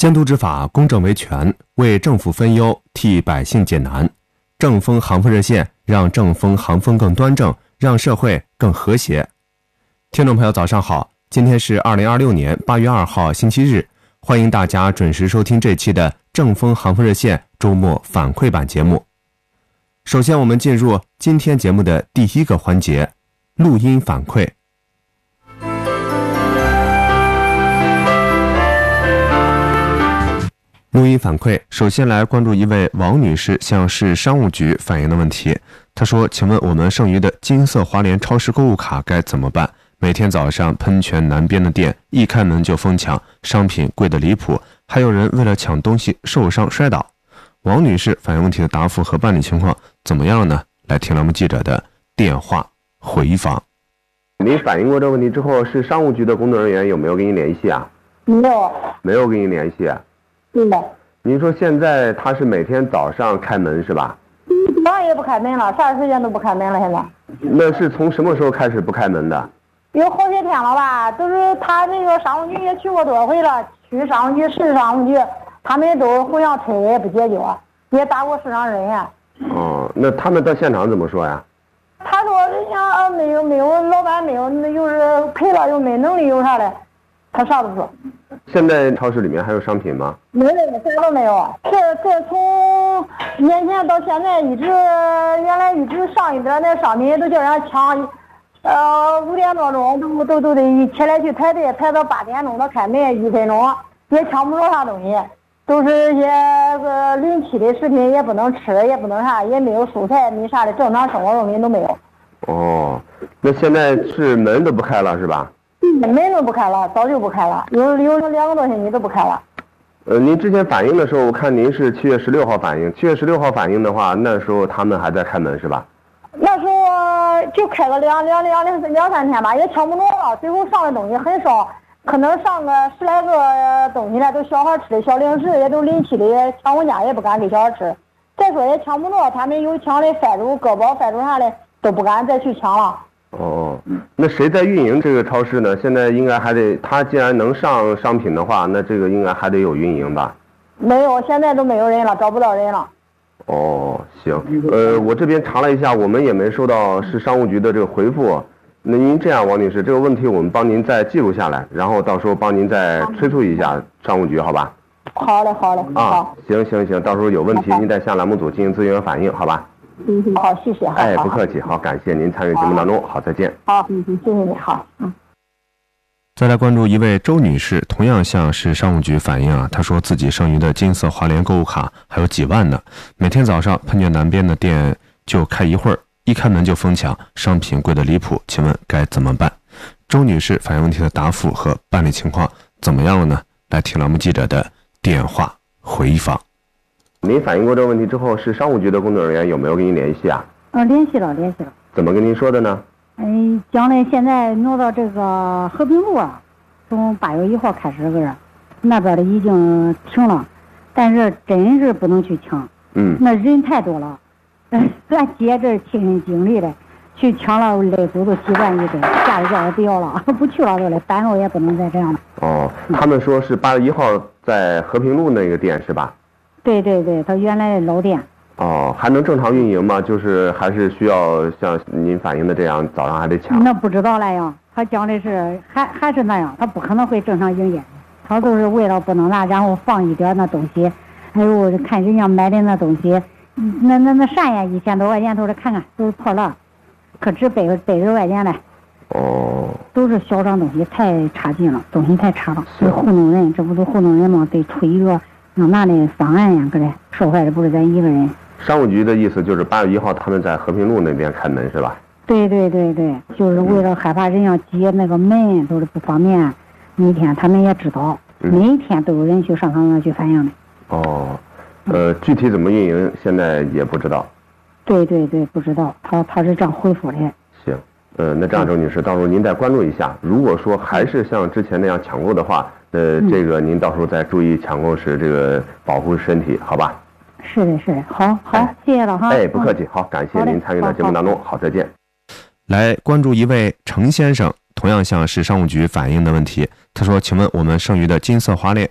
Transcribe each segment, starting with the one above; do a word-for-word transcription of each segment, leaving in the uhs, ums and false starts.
监督执法，公正维权，为政府分忧，替百姓解难。正风航风热线，让正风航风更端正，让社会更和谐。听众朋友早上好，今天是二零二六年八月二号星期日，欢迎大家准时收听这期的正风航风热线周末反馈版节目。首先我们进入今天节目的第一个环节，录音反馈。录音反馈，首先来关注一位王女士向市商务局反映的问题。她说，请问我们剩余的金色华联超市购物卡该怎么办？每天早上喷泉南边的店一开门就疯抢，商品贵得离谱，还有人为了抢东西受伤摔倒。王女士反映问题的答复和办理情况怎么样呢？来听栏目记者的电话回访。 您反映过这个问题之后，市商务局的工作人员有没有跟您联系啊？ 没有。 没有跟您联系啊？ 对的。 您说现在他是每天早上开门是吧？ 早上也不开门了，啥时间都不开门了。现在那是从什么时候开始不开门的？ 有好些天了吧，都是他那个商务局也去过多少回了，区商务局、市商务局，他们都互相催也不解决，也打过市场人员。 哦，那他们到现场怎么说呀？ 他说人家没有没有老板没有，又是赔了又没能力有啥的，他啥都说。 现在超市里面还有商品吗？ 没有，啥都没有。这这从年前到现在一直，原来一直上一点那商品都叫人家抢，呃，五点多钟都都都得起来去排队，排到八点钟到开门，一分钟也抢不着啥东西，都是一些个临期的食品也不能吃，也不能啥，也没有蔬菜，没啥的正常生活用品都没有。 哦，那现在是门都不开了是吧？ 门都不开了，早就不开了，有有两个多星期都不开了。 呃，您之前反映的时候，我看您是七月十六号反映，七月十六号反映的话，那时候他们还在开门是吧？ 那时候就开了两两两两两三天吧，也抢不着了，最后上的东西很少，可能上个十来个东西来都小孩吃的小零食，也都临期的抢回家，也不敢给小孩吃。再说也抢不着，他们有抢的饭猪、割包饭猪啥的，都不敢再去抢了。 哦，那谁在运营这个超市呢？现在应该还得，他既然能上商品的话，那这个应该还得有运营吧？ 没有，现在都没有人了，找不到人了。 哦，行，呃，我这边查了一下，我们也没收到市商务局的这个回复。那您这样，王女士，这个问题我们帮您再记录下来，然后到时候帮您再催促一下商务局，好吧？ 好嘞，好嘞， 啊， 好。 行行行，到时候有问题您再向栏目组进行咨询和反映，好吧？ 嗯，好，谢谢。 哎，不客气，好，感谢您参与节目当中，好，再见。 好，嗯，谢谢你，好，嗯。 再来关注一位周女士，同样向市商务局反映啊，她说自己剩余的金色华联购物卡还有几万呢，每天早上喷泉南边的店就开一会儿，一开门就疯抢，商品贵得离谱，请问该怎么办？周女士反映问题的答复和办理情况怎么样了呢？来听栏目记者的电话回访。 您反映过这个问题之后，市商务局的工作人员有没有跟您联系啊？ 嗯，联系了，联系了。 怎么跟您说的呢？ 哎，将来现在挪到这个和平路了，从八月一号开始个人，那边的已经停了，但是真是不能去抢。 嗯。 那人太多了，俺姐这亲身经历的，去抢了累死都习惯一根，家里叫也不要了，不去了都来，单路也不能再这样了。 哦，他们说是八月一号在和平路那个店是吧？ 对对对，他原来的老店。 哦，还能正常运营吗？就是还是需要像您反映的这样，早上还得抢。 那不知道了呀，他讲的是还还是那样，他不可能会正常营业，他都是为了不能拿，然后放一点那东西，还有看人家买的那东西，那那那扇呀，一千多块钱都是看看都是破烂，可值百百十块钱嘞。 哦。 都是小张东西，太差劲了，东西太差了，所以糊弄人，这不都糊弄人吗？得出一个让拿的方案呀，搁这受害的不是咱一个人。 商务局的意思就是八月一号他们在和平路那边开门是吧？ 对对对对，就是为了害怕人家接那个门都是不方便，每天他们也知道， 嗯、 每天都有人去上他那去反映的。 哦，呃，具体怎么运营现在也不知道。 对对对，不知道，他他是这样回复的。 行，呃，那这样周女士，到时候您再关注一下，如果说还是像之前那样抢购的话，呃， 嗯、 这个您到时候再注意抢购时这个保护身体，好吧？ 是的，是的，好好、哎，谢谢了哈。 哎，不客气，好，感谢您参与到节目当中，好，再见。 来关注一位程先生，同样向市商务局反映的问题。他说：“请问我们剩余的金色华联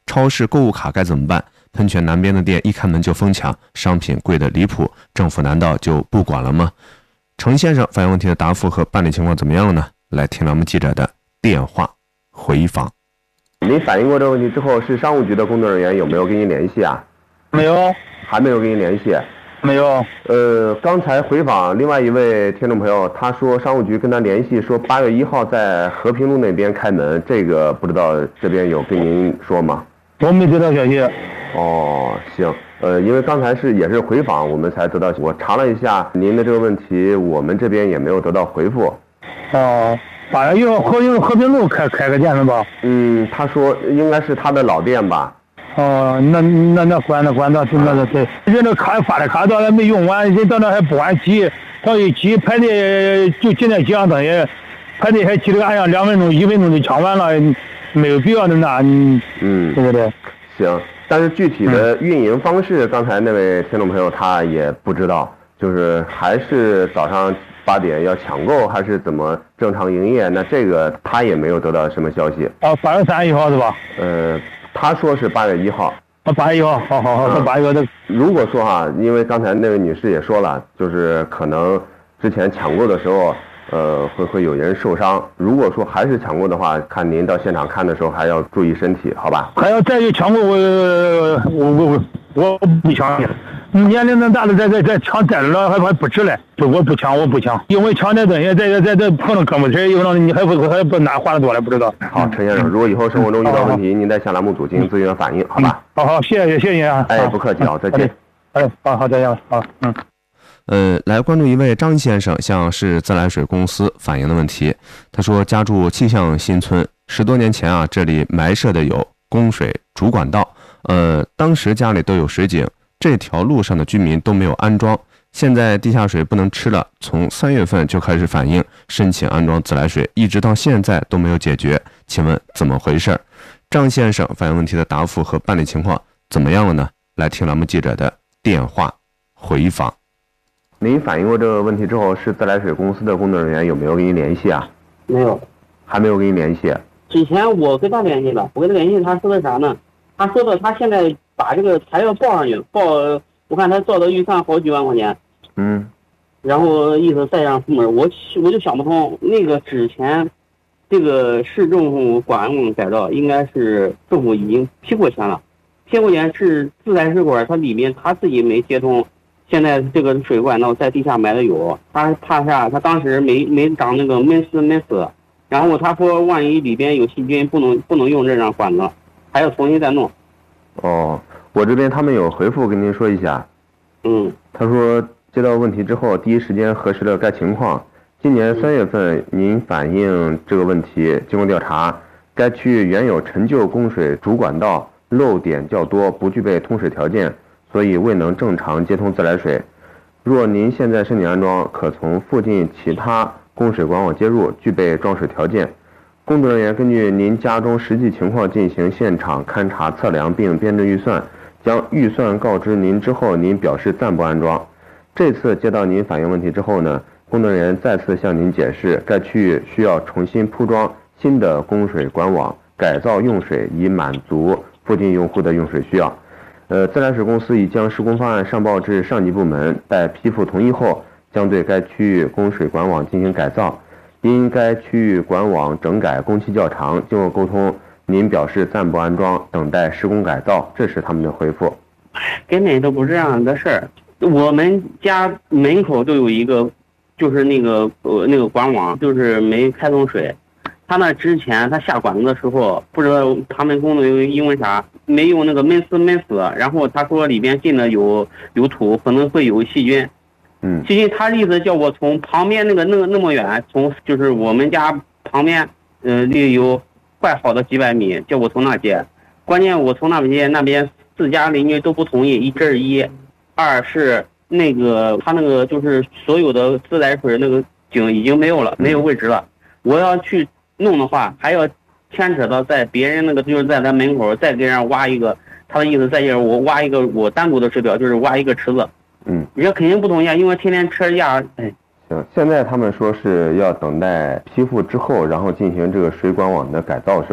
超市购物卡该怎么办？喷泉南边的店一开门就疯抢，商品贵得离谱，政府难道就不管了吗？程先生反映问题的答复和办理情况怎么样了呢？来听咱们记者的电话回访。 您反映过这个问题之后，市商务局的工作人员有没有跟您联系啊？ 没有， 还没有跟您联系。 没有。 呃，刚才回访另外一位听众朋友，他说商务局跟他联系，说八月一号在和平路那边开门，这个不知道这边有跟您说吗？ 我没得到消息。 哦，行，呃，因为刚才是也是回访，我们才得到，我查了一下您的这个问题，我们这边也没有得到回复。 哦，八月一号和平和平路开开个店是吧？ 嗯，他说应该是他的老店吧。 哦，那那那管那管到是那个对，人这卡发的卡到那没用完，人到那还不管急，到一急排队就今天几样东西，排队还急得按样两分钟一分钟就抢完了，没有必要的那，嗯，对不对？ 行，但是具体的运营方式，刚才那位听众朋友他也不知道，就是还是早上八点要抢购，还是怎么正常营业？那这个他也没有得到什么消息。 哦，八月三十一号是吧？ 呃。他说是八月一号， 啊，八月一号，好好好，到八月的。 如果说哈，因为刚才那位女士也说了，就是可能之前抢购的时候，呃，会会有人受伤。如果说还是抢购的话，看您到现场看的时候还要注意身体，好吧？ 还要再有抢购，我我我我不抢。年龄那大的再再再抢再了还还不值嘞，不我不抢我不抢，因为抢这东西再再再碰到胳膊腿，有可能你还不还不哪花的多了不知道。 好，陈先生，如果以后生活中遇到问题，您在向栏目组进行咨询反映，好吧？ 好好，谢谢谢谢啊！ 哎，不客气啊，再见。 哎，好好再见，好，嗯。 呃，来关注一位张先生向市自来水公司反映的问题。他说，家住气象新村，十多年前啊，这里埋设的有供水主管道，呃，当时家里都有水井。这条路上的居民都没有安装，现在地下水不能吃了，从三月份就开始反映申请安装自来水，一直到现在都没有解决，请问怎么回事？张先生反映问题的答复和办理情况怎么样了呢？来听栏目记者的电话回访。 您反映过这个问题之后，是自来水公司的工作人员有没有跟您联系啊？ 没有， 还没有跟您联系。 之前我跟他联系了，我跟他联系，他说的啥呢？他说的他现在把这个材料报上去，报我看他造的预算好几万块钱， 嗯， 然后意思再让出门，我我就想不通，那个之前这个市政府管网改造应该是政府已经批过钱了，批过钱是自来水管，它里面他自己没接通，现在这个水管道在地下埋的有，他怕啥？他当时没没长那个闷丝闷死，然后他说万一里边有细菌，不能不能用这张管子，还要重新再弄。 哦，我这边他们有回复跟您说一下。 嗯， 他说接到问题之后，第一时间核实了该情况。今年三月份您反映这个问题，经过调查，该区域原有陈旧供水主管道漏点较多，不具备通水条件，所以未能正常接通自来水。若您现在申请安装，可从附近其他供水管网接入，具备装水条件。工作人员根据您家中实际情况进行现场勘查测量并编制预算，将预算告知您之后，您表示暂不安装。这次接到您反映问题之后呢，工作人员再次向您解释，该区域需要重新铺装新的供水管网，改造用水以满足附近用户的用水需要。呃，自来水公司已将施工方案上报至上级部门，待批复同意后，将对该区域供水管网进行改造。因该区域管网整改工期较长，经过沟通，您表示暂不安装，等待施工改造，这是他们的回复。 根本都不是这样的事儿。我们家门口都有一个，就是那个呃那个管网，就是没开通水。他那之前他下管子的时候，不知道他们工作因为啥没用那个闷丝闷死，然后他说里边进的有有土，可能会有细菌。 嗯， 其实他的意思叫我从旁边那个那个那么远，从就是我们家旁边，呃，离有快好的几百米，叫我从那接。关键我从那边接，那边自家邻居都不同意，一这是一，二是那个他那个就是所有的自来水那个井已经没有了，没有位置了。我要去弄的话，还要牵扯到在别人那个就是在咱门口再给人挖一个，他的意思再就是我挖一个我单独的水表，就是挖一个池子。 嗯， 人家肯定不同意啊，因为天天车价，哎。 行，现在他们说是要等待批复之后，然后进行这个水管网的改造，是吧？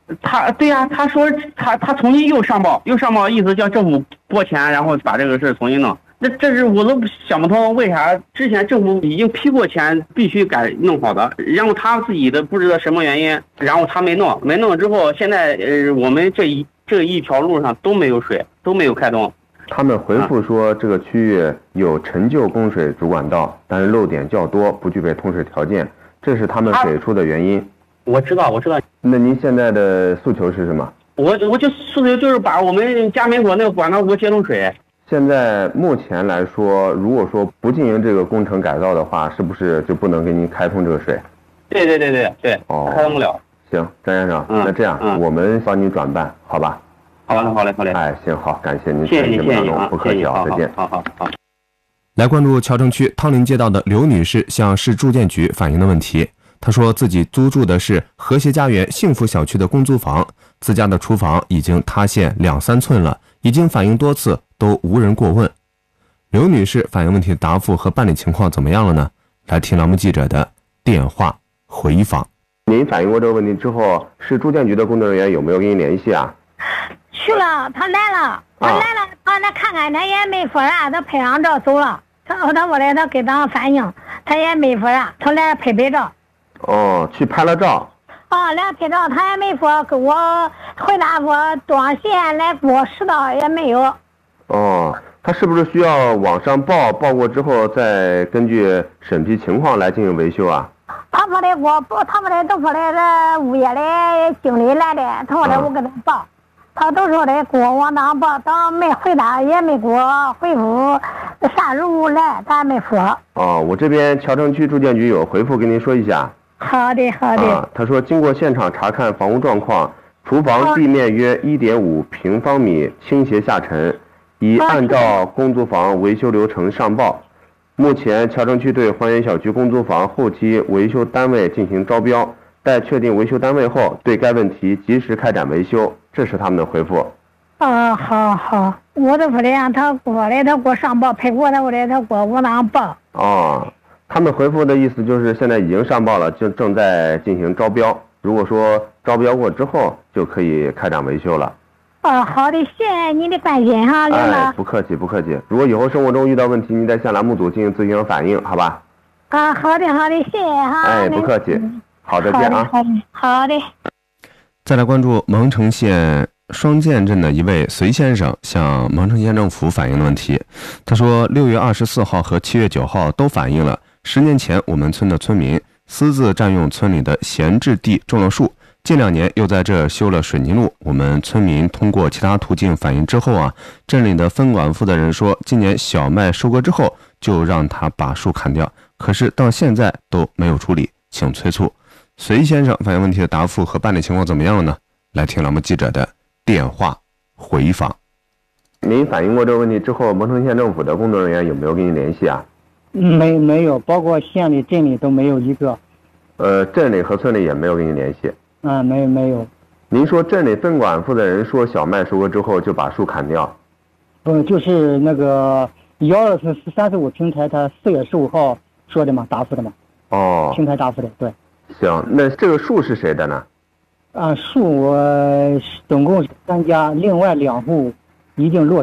他对呀、啊，他说他他重新又上报，又上报，意思叫政府拨钱，然后把这个事重新弄。那这是我都想不通，为啥之前政府已经批过钱，必须该弄好的，然后他自己的不知道什么原因，然后他没弄，没弄之后，现在呃我们这一这一条路上都没有水，都没有开通。 他们回复说，这个区域有陈旧供水主管道，但是漏点较多，不具备通水条件，这是他们给出的原因。 我知道，我知道。 那您现在的诉求是什么？ 我我就诉求就是把我们家门口那个管道给我接通水。 现在目前来说，如果说不进行这个工程改造的话，是不是就不能给您开通这个水？ 对对对对对，哦，开通不了。 行，张先生，嗯、那这样、嗯、我们帮您转办，好吧？ 好嘞，好嘞，好嘞。 哎，行，好，感谢您。 谢谢你，谢谢你啊， 不客气啊，再见。 好好好。 来关注谯城区汤林街道的刘女士向市住建局反映的问题。她说自己租住的是和谐家园幸福小区的公租房，自家的厨房已经塌陷两三寸了，已经反映多次，都无人过问。刘女士反映问题的答复和办理情况怎么样了呢？来听栏目记者的电话回访。 您反映过这个问题之后，市住建局的工作人员有没有跟您联系啊？ 去了，他来了，他来了，他那看看他也没说啥，他拍上照走了。他他过来，他给咱反映，他也没说啥，他来拍拍照。 哦，去拍了照。 啊，来拍照，他也没说给我回答说多少钱来给我拾到也没有。 哦，他是不是需要往上报，报过之后再根据审批情况来进行维修啊？ 他说的我不，他们的都说的这物业的经理来的，他说的我给他报，嗯、他都说的给我往那报，当没回答也没给我回复啥时候来，他没说。 哦，我这边谯城区住建局有回复跟您说一下。 好的，好的。 啊，他说经过现场查看房屋状况，厨房地面约一点五平方米倾斜下沉，已按照公租房维修流程上报。目前谯城区对还原小区公租房后期维修单位进行招标，待确定维修单位后，对该问题及时开展维修。这是他们的回复。 啊，好好，我都说的让他过来，他给我上报，配过来我来，他给我往那报。 哦。他们回复的意思就是现在已经上报了，就正在进行招标。如果说招标过之后，就可以开展维修了。 哦，好的，谢谢您的关心哈，刘老。 哎，不客气，不客气。如果以后生活中遇到问题，您再向栏目组进行咨询和反映，好吧？ 啊，好的，好的，谢谢哈。 哎，不客气。好，再见啊。 好的，好的。 再来关注蒙城县双涧镇的一位隋先生向蒙城县政府反映的问题。他说，六月二十四号和七月九号都反映了。十年前，我们村的村民私自占用村里的闲置地种了树，近两年又在这修了水泥路。我们村民通过其他途径反映之后啊，镇里的分管负责人说，今年小麦收割之后就让他把树砍掉，可是到现在都没有处理，请催促。隋先生反映问题的答复和办理情况怎么样了呢？来听栏目记者的电话回访。 您反映过这个问题之后，蒙城县政府的工作人员有没有跟您联系啊？ 没没有，包括县里、镇里都没有一个。 呃，镇里和村里也没有跟您联系。 啊，没没有。 您说镇里分管负责人说小麦收割之后就把树砍掉？ 不，就是那个幺二四三十五平台，他四月十五号说的嘛，答复的嘛。 哦。 平台答复的，对。 行，那这个树是谁的呢？ 啊，树我总共三家，另外两户已经落